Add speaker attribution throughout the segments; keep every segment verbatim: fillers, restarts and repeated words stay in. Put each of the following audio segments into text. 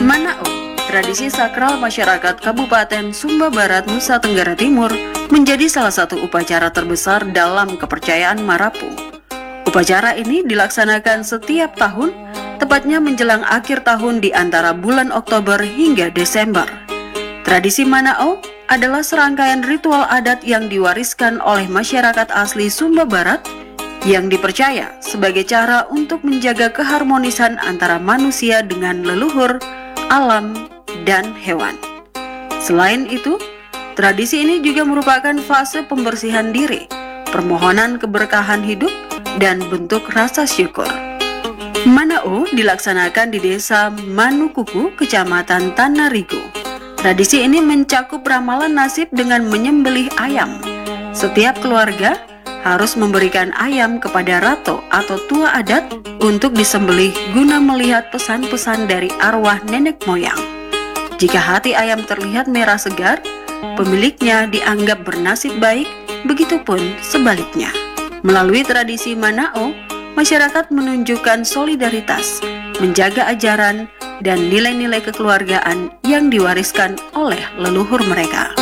Speaker 1: Manao, tradisi sakral masyarakat Kabupaten Sumba Barat, Nusa Tenggara Timur, menjadi salah satu upacara terbesar dalam kepercayaan Marapu. Upacara ini dilaksanakan setiap tahun, tepatnya menjelang akhir tahun di antara bulan Oktober hingga Desember. Tradisi Manao adalah serangkaian ritual adat yang diwariskan oleh masyarakat asli Sumba Barat yang dipercaya sebagai cara untuk menjaga keharmonisan antara manusia dengan leluhur, alam, dan hewan. Selain itu, tradisi ini juga merupakan fase pembersihan diri, permohonan keberkahan hidup, dan bentuk rasa syukur. Manao dilaksanakan di desa Manukuku, Kecamatan Tanarigo. Tradisi ini mencakup ramalan nasib dengan menyembelih ayam. Setiap keluarga harus memberikan ayam kepada rato atau tua adat untuk disembelih guna melihat pesan-pesan dari arwah nenek moyang. Jika hati ayam terlihat merah segar, pemiliknya dianggap bernasib baik, begitupun sebaliknya. Melalui tradisi Manao, masyarakat menunjukkan solidaritas, menjaga ajaran, dan nilai-nilai kekeluargaan yang diwariskan oleh leluhur mereka.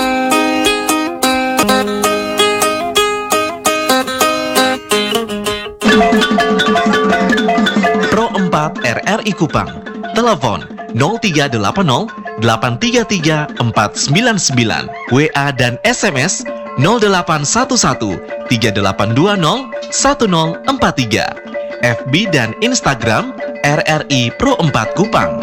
Speaker 2: Pro empat R R I Kupang, telepon nol tiga delapan nol delapan tiga tiga empat sembilan sembilan, W A dan S M S nol delapan satu satu tiga delapan dua nol satu nol empat tiga, F B dan Instagram R R I Pro empat Kupang.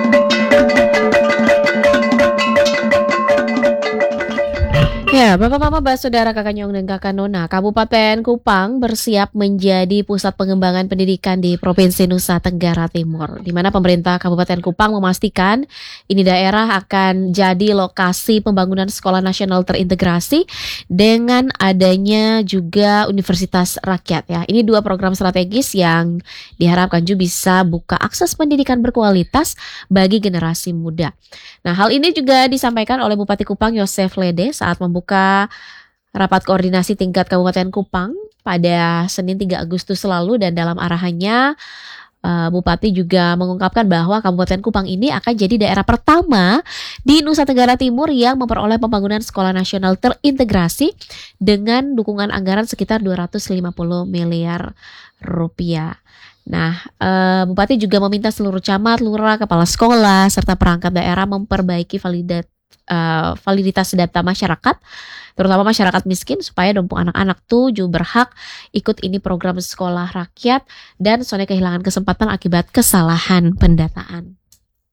Speaker 3: Ya, Bapak-Bapak, Mbak Saudara, Kakak Nyong dan Kakak Nona, Kabupaten Kupang bersiap menjadi pusat pengembangan pendidikan di Provinsi Nusa Tenggara Timur, di mana pemerintah Kabupaten Kupang memastikan ini daerah akan jadi lokasi pembangunan sekolah nasional terintegrasi dengan adanya juga Universitas Rakyat. Ya, ini dua program strategis yang diharapkan juga bisa buka akses pendidikan berkualitas bagi generasi muda. Nah, hal ini juga disampaikan oleh Bupati Kupang Yosef Lede saat membuka rapat koordinasi tingkat Kabupaten Kupang pada Senin tiga Agustus lalu, dan dalam arahannya uh, Bupati juga mengungkapkan bahwa Kabupaten Kupang ini akan jadi daerah pertama di Nusa Tenggara Timur yang memperoleh pembangunan sekolah nasional terintegrasi dengan dukungan anggaran sekitar dua ratus lima puluh miliar rupiah. Nah, uh, Bupati juga meminta seluruh camat, lurah, kepala sekolah, serta perangkat daerah memperbaiki validat Uh, validitas data masyarakat, terutama masyarakat miskin, supaya dompung anak-anak tuh juga berhak ikut ini program sekolah rakyat dan soalnya kehilangan kesempatan akibat kesalahan pendataan.